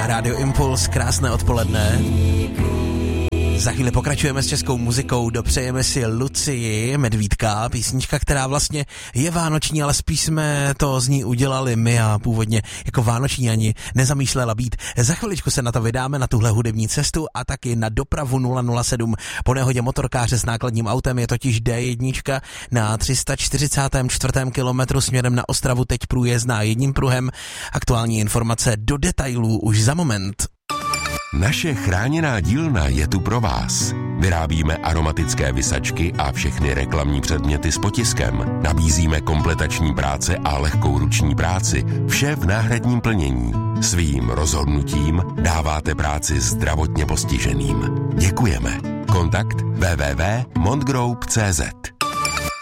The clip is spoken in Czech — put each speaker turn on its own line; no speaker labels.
Rádio Impuls, krásné odpoledne. Za chvíli pokračujeme s českou muzikou, dopřejeme si Lucii Medvídka, písnička, která vlastně je vánoční, ale spíš jsme to z ní udělali my a původně jako vánoční ani nezamýšlela být. Za chviličku se na to vydáme, na tuhle hudební cestu a taky na dopravu 007. Po nehodě motorkáře s nákladním autem je totiž D1 na 344. kilometru směrem na Ostravu teď průjezdná jedním pruhem. Aktuální informace do detailů už za moment.
Naše chráněná dílna je tu pro vás. Vyrábíme aromatické visačky a všechny reklamní předměty s potiskem. Nabízíme kompletační práce a lehkou ruční práci. Vše v náhradním plnění. Svým rozhodnutím dáváte práci zdravotně postiženým. Děkujeme. Kontakt www.montgroup.cz